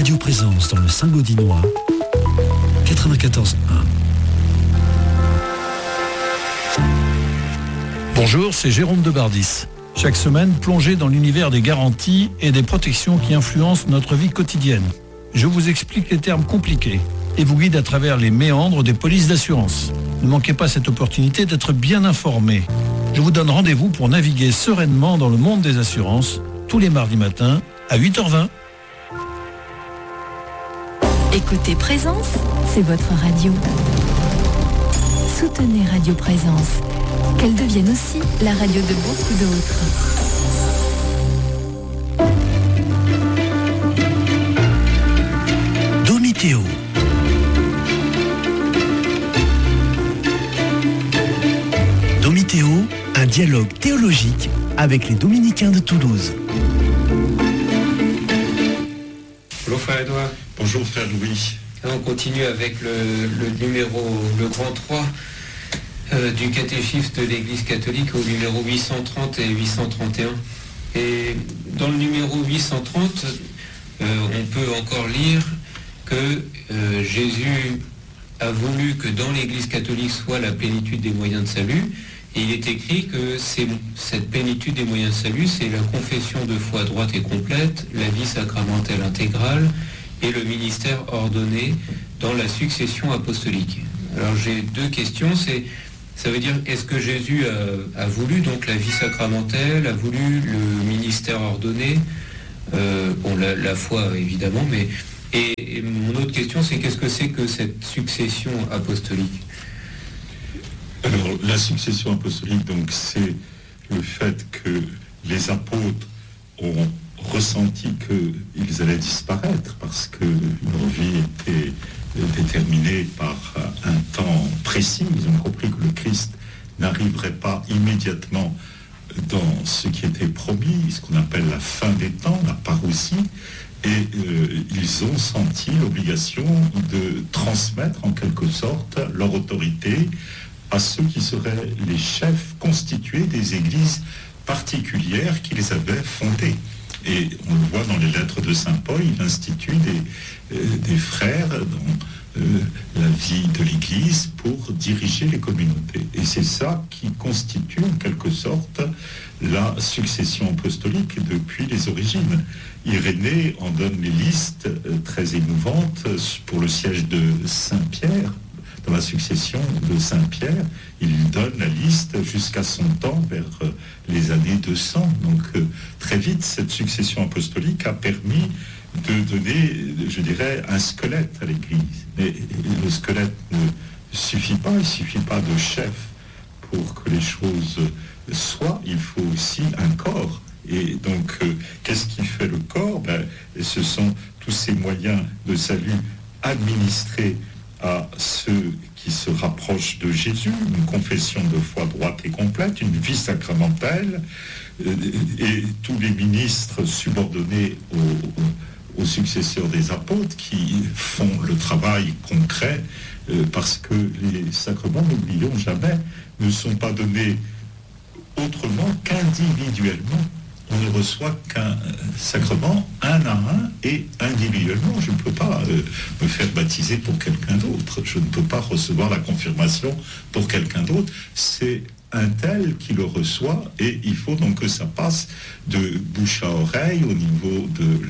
Radio Présence dans le Saint-Gaudinois, 94.1. Bonjour, c'est Jérôme Debardis. Chaque semaine, plongez dans l'univers des garanties et des protections qui influencent notre vie quotidienne. Je vous explique les termes compliqués et vous guide à travers les méandres des polices d'assurance. Ne manquez pas cette opportunité d'être bien informé. Je vous donne rendez-vous pour naviguer sereinement dans le monde des assurances tous les mardis matins à 8h20. Écoutez Présence, c'est votre radio. Soutenez Radio Présence, qu'elle devienne aussi la radio de beaucoup d'autres. Domitéo. Domitéo, un dialogue théologique avec les Dominicains de Toulouse. Bonjour frère Edouard. Bonjour frère Louis. On continue avec le grand 3 du catéchisme de l'Église catholique au numéro 830 et 831. Et dans le numéro 830, on peut encore lire que Jésus a voulu que dans l'Église catholique soit la plénitude des moyens de salut. Et il est écrit que cette plénitude des moyens de salut, c'est la confession de foi droite et complète, la vie sacramentelle intégrale et le ministère ordonné dans la succession apostolique. Alors j'ai deux questions, ça veut dire, est-ce que Jésus a voulu donc la vie sacramentelle, a voulu le ministère ordonné, la foi évidemment, mais et mon autre question c'est qu'est-ce que c'est que cette succession apostolique ? Alors la succession apostolique, donc c'est le fait que les apôtres ont ressenti qu'ils allaient disparaître parce que leur vie était déterminée par un temps précis. Ils ont compris que le Christ n'arriverait pas immédiatement dans ce qui était promis, ce qu'on appelle la fin des temps, la parousie, et ils ont senti l'obligation de transmettre en quelque sorte leur autorité à ceux qui seraient les chefs constitués des églises particulières qu'ils avaient fondées. Et on le voit dans les lettres de Saint Paul, il institue des frères dans la vie de l'Église pour diriger les communautés. Et c'est ça qui constitue en quelque sorte la succession apostolique depuis les origines. Irénée en donne les listes très émouvantes pour le siège de Saint-Pierre. Dans la succession de Saint-Pierre, il donne la liste jusqu'à son temps, vers les années 200. Donc très vite, cette succession apostolique a permis de donner, je dirais, un squelette à l'Église. Mais le squelette ne suffit pas, il ne suffit pas de chef pour que les choses soient, il faut aussi un corps. Et donc, qu'est-ce qui fait le corps ? Ce sont tous ces moyens de salut administrés à ceux qui se rapprochent de Jésus, une confession de foi droite et complète, une vie sacramentelle, et tous les ministres subordonnés aux successeurs des apôtres qui font le travail concret, parce que les sacrements, n'oublions jamais, ne sont pas donnés autrement qu'individuellement. On ne reçoit qu'un sacrement un à un et individuellement. Je ne peux pas me faire baptiser pour quelqu'un d'autre. Je ne peux pas recevoir la confirmation pour quelqu'un d'autre. C'est un tel qui le reçoit et il faut donc que ça passe de bouche à oreille au niveau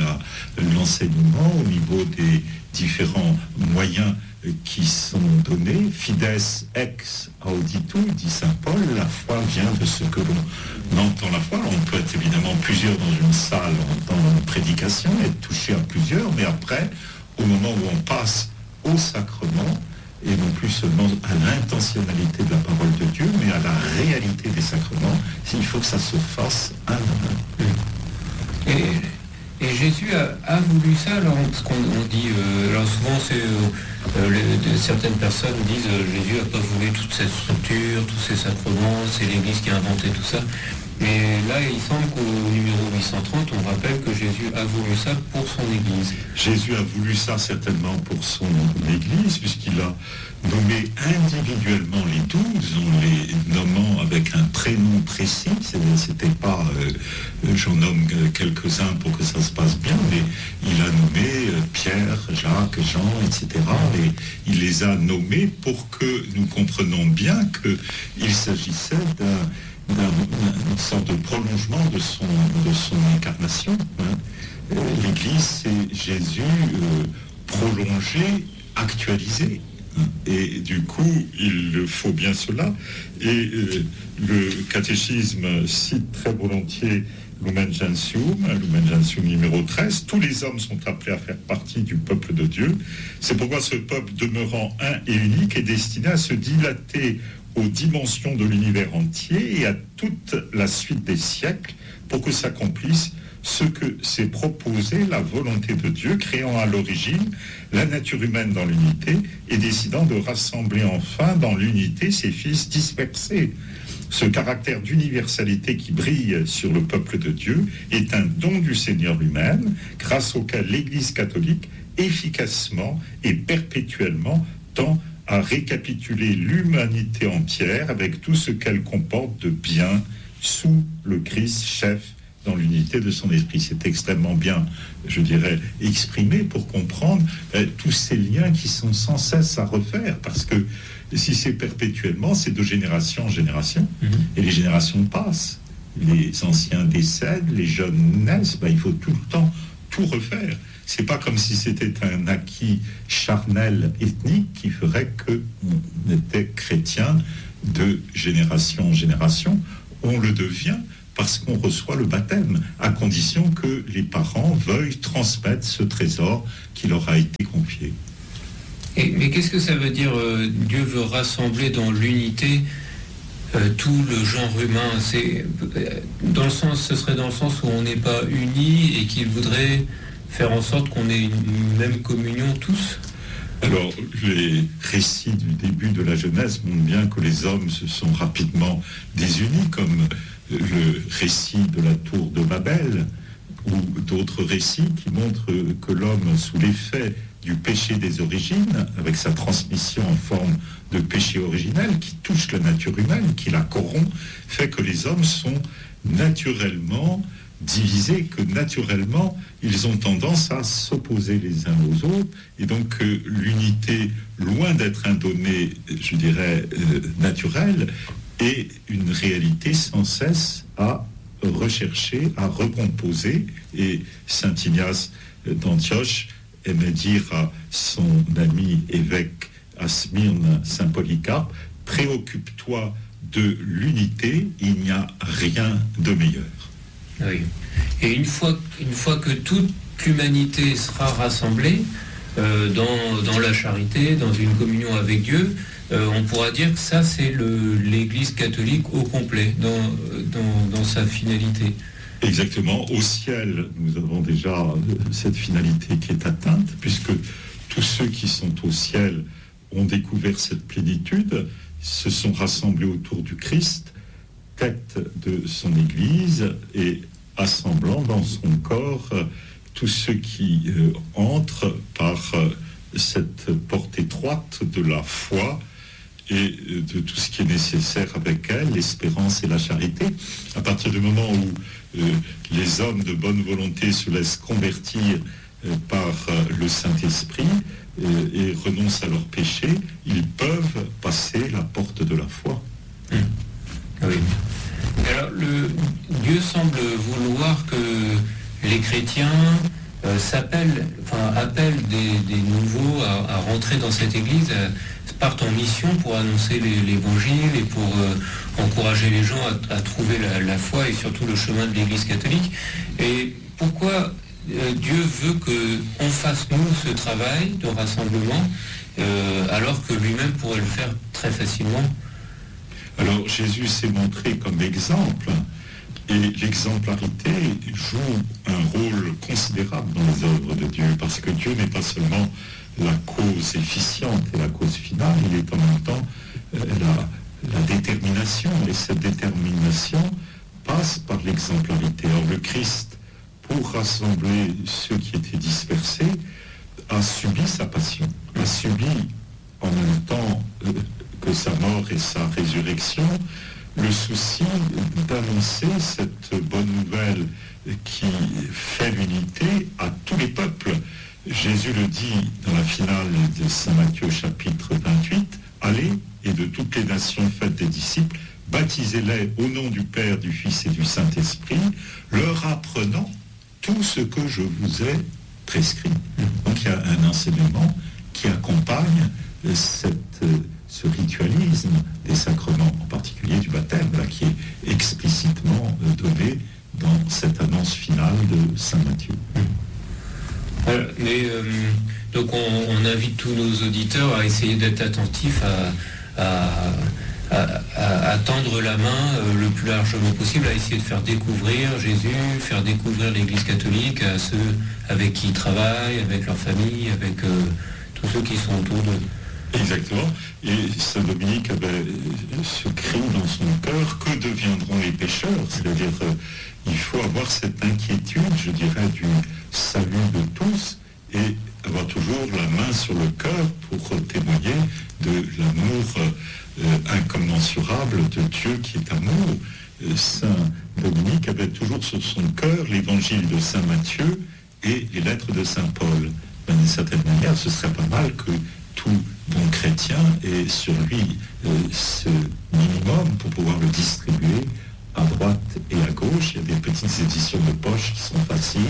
de l'enseignement, au niveau des différents moyens qui sont donnés. Fides ex auditu, dit saint Paul, la foi vient de ce que l'on entend la foi. On peut être évidemment plusieurs dans une salle entendant une prédication, être touché à plusieurs, mais après, au moment où on passe au sacrement, et non plus seulement à l'intentionnalité de la parole de Dieu, mais à la réalité des sacrements, il faut que ça se fasse un à un. Et Jésus a voulu ça, alors ce qu'on dit, alors souvent certaines personnes disent Jésus n'a pas voulu toute cette structure, tous ces sacrements, c'est l'Église qui a inventé tout ça. Mais là, il semble qu'au numéro 830, on rappelle que Jésus a voulu ça pour son Église. Jésus a voulu ça certainement pour son Église, puisqu'il a nommé individuellement les 12, en les nommant avec un prénom précis. C'était pas j'en nomme quelques-uns pour que ça se passe bien, mais il a nommé Pierre, Jacques, Jean, etc. Et il les a nommés pour que nous comprenions bien qu'il s'agissait d'une sorte de prolongement de son incarnation. L'Église, c'est Jésus prolongé, actualisé. Et du coup, il faut bien cela. Et le catéchisme cite très volontiers Lumen Gentium numéro 13. Tous les hommes sont appelés à faire partie du peuple de Dieu. C'est pourquoi ce peuple, demeurant un et unique, est destiné à se dilater aux dimensions de l'univers entier et à toute la suite des siècles pour que s'accomplisse ce que s'est proposé la volonté de Dieu, créant à l'origine la nature humaine dans l'unité et décidant de rassembler enfin dans l'unité ses fils dispersés. Ce caractère d'universalité qui brille sur le peuple de Dieu est un don du Seigneur lui-même, grâce auquel l'Église catholique efficacement et perpétuellement tend à récapituler l'humanité entière avec tout ce qu'elle comporte de bien sous le Christ chef dans l'unité de son esprit. C'est extrêmement bien, je dirais, exprimé pour comprendre tous ces liens qui sont sans cesse à refaire, parce que si c'est perpétuellement, c'est de génération en génération, et les générations passent. Les anciens décèdent, les jeunes naissent, il faut tout le temps tout refaire. C'est pas comme si c'était un acquis charnel ethnique qui ferait qu'on était chrétien de génération en génération. On le devient parce qu'on reçoit le baptême, à condition que les parents veuillent transmettre ce trésor qui leur a été confié. Mais qu'est-ce que ça veut dire Dieu veut rassembler dans l'unité tout le genre humain? Ce serait dans le sens où on n'est pas unis et qu'il voudrait faire en sorte qu'on ait une même communion tous? Alors, les récits du début de la Genèse montrent bien que les hommes se sont rapidement désunis, comme le récit de la tour de Babel, ou d'autres récits qui montrent que l'homme, sous l'effet du péché des origines, avec sa transmission en forme de péché originel qui touche la nature humaine, qui la corrompt, fait que les hommes sont naturellement divisés, que naturellement ils ont tendance à s'opposer les uns aux autres, et donc l'unité, loin d'être un donné, je dirais, naturel, est une réalité sans cesse à rechercher, à recomposer. Et saint Ignace d'Antioche aimait dire à son ami évêque à Smyrne, saint Polycarpe, préoccupe-toi de l'unité, il n'y a rien de meilleur. Oui. Et une fois que toute l'humanité sera rassemblée dans la charité, dans une communion avec Dieu, on pourra dire que ça c'est l'Église catholique au complet, dans sa finalité. Exactement. Au ciel, nous avons déjà cette finalité qui est atteinte, puisque tous ceux qui sont au ciel ont découvert cette plénitude, se sont rassemblés autour du Christ, tête de son Église, et assemblant dans son corps tous ceux qui entrent par cette porte étroite de la foi et de tout ce qui est nécessaire avec elle, l'espérance et la charité. À partir du moment où les hommes de bonne volonté se laissent convertir par le Saint-Esprit et renoncent à leurs péchés, ils peuvent passer la porte de la foi. Oui. Alors, Dieu semble vouloir que les chrétiens appellent des nouveaux à rentrer dans cette église, partent en mission pour annoncer l'évangile et pour encourager les gens à trouver la foi et surtout le chemin de l'église catholique. Et pourquoi Dieu veut qu'on fasse, nous, ce travail de rassemblement, alors que lui-même pourrait le faire très facilement? Alors Jésus s'est montré comme exemple, et l'exemplarité joue un rôle considérable dans les œuvres de Dieu, parce que Dieu n'est pas seulement la cause efficiente et la cause finale, il est en même temps la détermination, et cette détermination passe par l'exemplarité. Or le Christ, pour rassembler ceux qui étaient dispersés, a subi sa passion, a subi en même temps que sa mort et sa résurrection, le souci d'annoncer cette bonne nouvelle qui fait l'unité à tous les peuples. Jésus le dit dans la finale de Saint Matthieu chapitre 28, « Allez, et de toutes les nations faites des disciples, baptisez-les au nom du Père, du Fils et du Saint-Esprit, leur apprenant tout ce que je vous ai prescrit. » Donc il y a un enseignement qui accompagne ce ritualisme des sacrements, en particulier du baptême, là, qui est explicitement donné dans cette annonce finale de Saint Matthieu. Donc on invite tous nos auditeurs à essayer d'être attentifs à tendre la main le plus largement possible, à essayer de faire découvrir Jésus, faire découvrir l'Église catholique à ceux avec qui ils travaillent, avec leur famille, avec tous ceux qui sont autour d'eux. Exactement. Et Saint Dominique avait ce cri dans son cœur, que deviendront les pécheurs? C'est-à-dire, il faut avoir cette inquiétude, je dirais, du salut de tous et avoir toujours la main sur le cœur pour témoigner de l'amour incommensurable de Dieu qui est amour. Saint Dominique avait toujours sur son cœur l'évangile de Saint Matthieu et les lettres de Saint Paul. D'une certaine manière, ce serait pas mal que tout bon chrétien ait sur lui ce minimum pour pouvoir le distribuer à droite et à gauche. Il y a des petites éditions de poche qui sont faciles,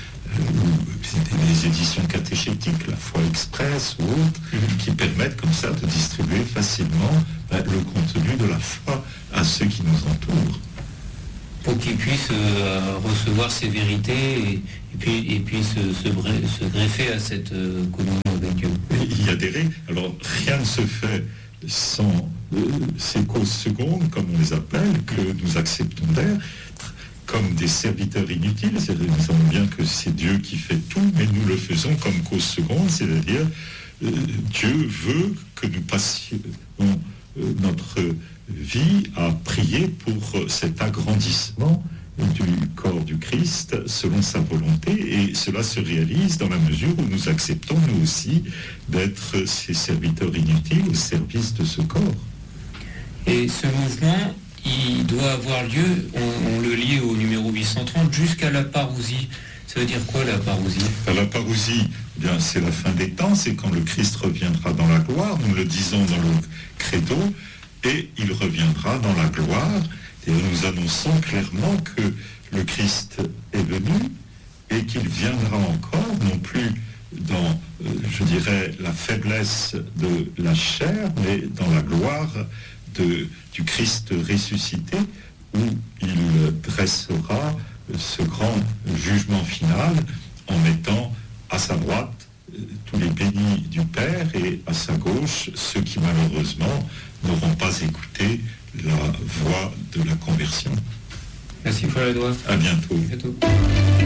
des éditions catéchétiques, la foi express ou autres, qui permettent comme ça de distribuer facilement le contenu de la foi à ceux qui nous entourent. Pour qu'ils puissent recevoir ces vérités et puis se greffer à cette communion avec Dieu. Et y adhérer. Alors rien ne se fait sans ces causes secondes, comme on les appelle, que nous acceptons d'être comme des serviteurs inutiles. Nous savons bien que c'est Dieu qui fait tout, mais nous le faisons comme cause seconde, c'est-à-dire Dieu veut que nous passions notre vie à prier pour cet agrandissement du corps du Christ selon sa volonté, et cela se réalise dans la mesure où nous acceptons nous aussi d'être ces serviteurs inutiles au service de ce corps. Et ce mouvement, il doit avoir lieu, on le lit au numéro 830, jusqu'à la parousie. Ça veut dire quoi la parousie? La parousie, eh bien, c'est la fin des temps, c'est quand le Christ reviendra dans la gloire, nous le disons dans le credo, et il reviendra dans la gloire. Et nous annonçons clairement que le Christ est venu et qu'il viendra encore, non plus dans, je dirais, la faiblesse de la chair, mais dans la gloire du Christ ressuscité, où il dressera ce grand jugement final en mettant à sa droite tous les bénis du Père et à sa gauche ceux qui malheureusement n'auront pas écouté la voix de la conversion. Merci Paul Adois. À bientôt. À bientôt.